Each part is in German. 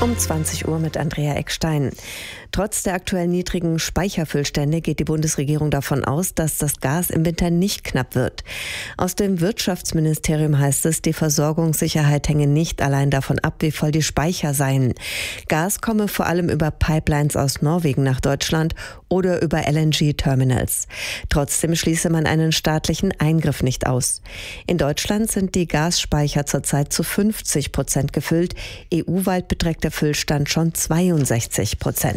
Um 20 Uhr mit Andrea Eckstein. Trotz der aktuell niedrigen Speicherfüllstände geht die Bundesregierung davon aus, dass das Gas im Winter nicht knapp wird. Aus dem Wirtschaftsministerium heißt es, die Versorgungssicherheit hänge nicht allein davon ab, wie voll die Speicher seien. Gas komme vor allem über Pipelines aus Norwegen nach Deutschland oder über LNG-Terminals. Trotzdem schließe man einen staatlichen Eingriff nicht aus. In Deutschland sind die Gasspeicher zurzeit zu 50% gefüllt. EU-weit beträgt der Füllstand schon 62%.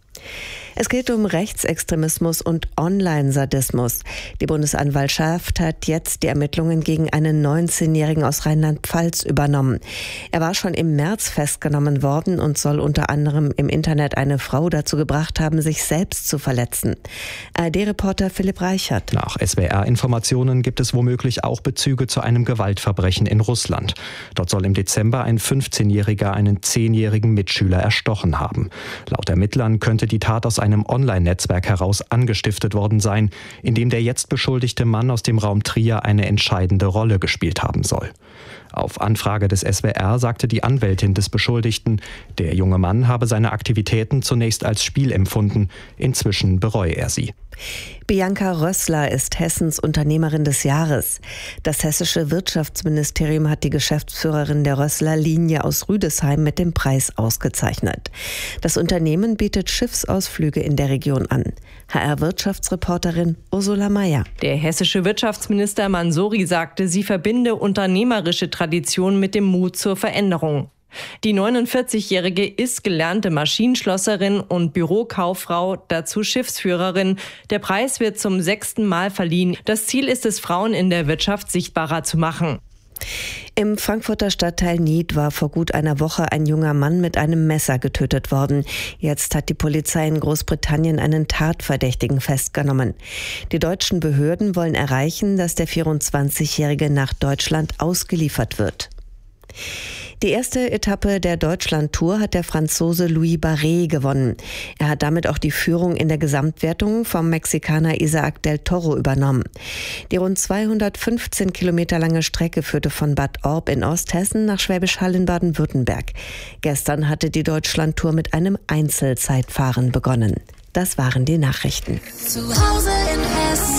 Es geht um Rechtsextremismus und Online-Sadismus. Die Bundesanwaltschaft hat jetzt die Ermittlungen gegen einen 19-Jährigen aus Rheinland-Pfalz übernommen. Er war schon im März festgenommen worden und soll unter anderem im Internet eine Frau dazu gebracht haben, sich selbst zu verletzen. ARD-Reporter Philipp Reichert. Nach SWR-Informationen gibt es womöglich auch Bezüge zu einem Gewaltverbrechen in Russland. Dort soll im Dezember ein 15-Jähriger einen 10-jährigen Mitschüler erstochen haben. Laut Ermittlern könnte die Tat aus einem Online-Netzwerk heraus angestiftet worden sein, in dem der jetzt beschuldigte Mann aus dem Raum Trier eine entscheidende Rolle gespielt haben soll. Auf Anfrage des SWR sagte die Anwältin des Beschuldigten, der junge Mann habe seine Aktivitäten zunächst als Spiel empfunden, inzwischen bereue er sie. Bianca Rössler ist Hessens Unternehmerin des Jahres. Das hessische Wirtschaftsministerium hat die Geschäftsführerin der Rössler-Linie aus Rüdesheim mit dem Preis ausgezeichnet. Das Unternehmen bietet Schiffsausflüge in der Region an. HR-Wirtschaftsreporterin Ursula Mayer. Der hessische Wirtschaftsminister Mansouri sagte, sie verbinde unternehmerische Tradition mit dem Mut zur Veränderung. Die 49-Jährige ist gelernte Maschinenschlosserin und Bürokauffrau, dazu Schiffsführerin. Der Preis wird zum 6. Mal verliehen. Das Ziel ist es, Frauen in der Wirtschaft sichtbarer zu machen. Im Frankfurter Stadtteil Nied war vor gut einer Woche ein junger Mann mit einem Messer getötet worden. Jetzt hat die Polizei in Großbritannien einen Tatverdächtigen festgenommen. Die deutschen Behörden wollen erreichen, dass der 24-Jährige nach Deutschland ausgeliefert wird. Die erste Etappe der Deutschland-Tour hat der Franzose Louis Barret gewonnen. Er hat damit auch die Führung in der Gesamtwertung vom Mexikaner Isaac del Toro übernommen. Die rund 215 Kilometer lange Strecke führte von Bad Orb in Osthessen nach Schwäbisch Hall in Baden-Württemberg. Gestern hatte die Deutschland-Tour mit einem Einzelzeitfahren begonnen. Das waren die Nachrichten. Zu Hause in Hessen.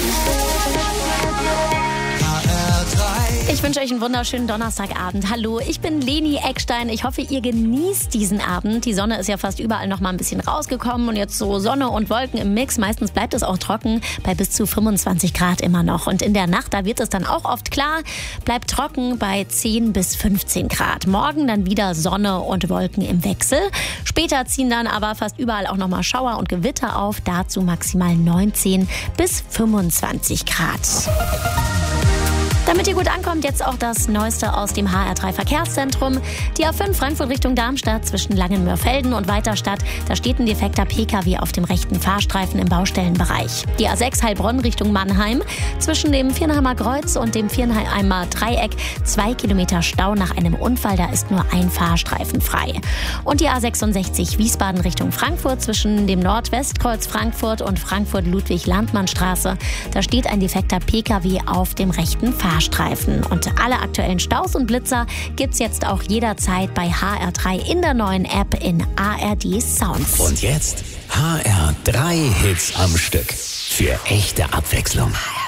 Ich wünsche euch einen wunderschönen Donnerstagabend. Hallo, ich bin Leni Eckstein. Ich hoffe, ihr genießt diesen Abend. Die Sonne ist ja fast überall noch mal ein bisschen rausgekommen und jetzt so Sonne und Wolken im Mix. Meistens bleibt es auch trocken, bei bis zu 25 Grad immer noch. Und in der Nacht, da wird es dann auch oft klar, bleibt trocken bei 10 bis 15 Grad. Morgen dann wieder Sonne und Wolken im Wechsel. Später ziehen dann aber fast überall auch noch mal Schauer und Gewitter auf. Dazu maximal 19 bis 25 Grad. Damit ihr gut ankommt, jetzt auch das Neueste aus dem HR3 Verkehrszentrum. Die A5 Frankfurt Richtung Darmstadt zwischen Langenmörfelden und Weiterstadt. Da steht ein defekter Pkw auf dem rechten Fahrstreifen im Baustellenbereich. Die A6 Heilbronn Richtung Mannheim zwischen dem Viernheimer Kreuz und dem Viernheimer Dreieck. 2 Kilometer Stau nach einem Unfall, da ist nur ein Fahrstreifen frei. Und die A66 Wiesbaden Richtung Frankfurt zwischen dem Nordwestkreuz Frankfurt und Frankfurt-Ludwig-Landmann-Straße. Da steht ein defekter Pkw auf dem rechten Fahrstreifen. Und alle aktuellen Staus und Blitzer gibt's jetzt auch jederzeit bei HR3 in der neuen App in ARD Sounds. Und jetzt HR3 Hits am Stück. Für echte Abwechslung.